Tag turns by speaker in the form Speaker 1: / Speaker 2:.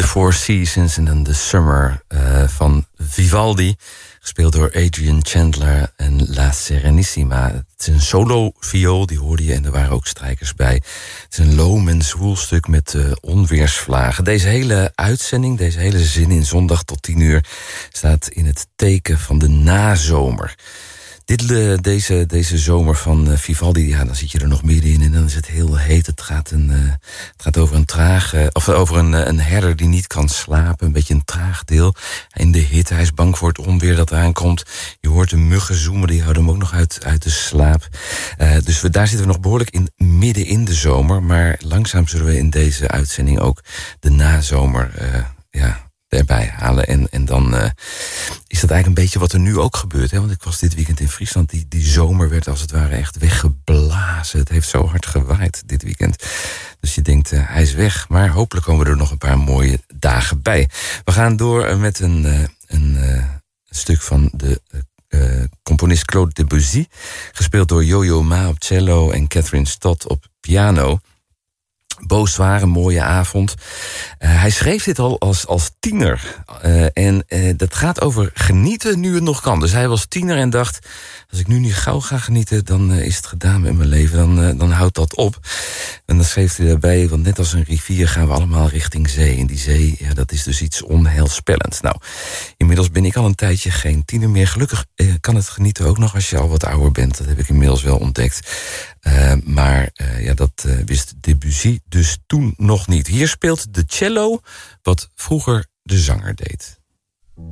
Speaker 1: The Four Seasons en dan The Summer van Vivaldi. Gespeeld door Adrian Chandler en La Serenissima. Het is een solo-viool, die hoorde je, en er waren ook strijkers bij. Het is een loom en zwoel stuk met onweersvlagen. Deze hele uitzending, deze hele zin in zondag tot 10:00... staat in het teken van de nazomer. Deze zomer van Vivaldi, ja, dan zit je er nog middenin en dan is het heel heet. Het gaat over een herder die niet kan slapen, een beetje een traag deel. In de hitte, hij is bang voor het onweer dat eraan komt. Je hoort de muggen zoemen, die houden hem ook nog uit de slaap. Dus daar zitten we nog behoorlijk midden in de zomer. Maar langzaam zullen we in deze uitzending ook de nazomer erbij halen. En dan is dat eigenlijk een beetje wat er nu ook gebeurt. Hè? Want ik was dit weekend in Friesland. Die zomer werd als het ware echt weggeblazen. Het heeft zo hard gewaaid dit weekend. Dus je denkt, hij is weg. Maar hopelijk komen er nog een paar mooie dagen bij. We gaan door met een stuk van de componist Claude Debussy. Gespeeld door Yo-Yo Ma op cello en Catherine Stott op piano. Beausoir, een mooie avond. Hij schreef dit al als tiener. En dat gaat over genieten nu het nog kan. Dus hij was tiener en dacht, als ik nu niet gauw ga genieten, dan is het gedaan met mijn leven. Dan houdt dat op. En dan schreef hij daarbij, want net als een rivier gaan we allemaal richting zee. En die zee, ja, dat is dus iets onheilspellends. Nou, inmiddels ben ik al een tijdje geen tiener meer. Gelukkig kan het genieten ook nog als je al wat ouder bent. Dat heb ik inmiddels wel ontdekt. Maar dat wist Debussy dus toen nog niet. Hier speelt de cello wat vroeger de zanger deed.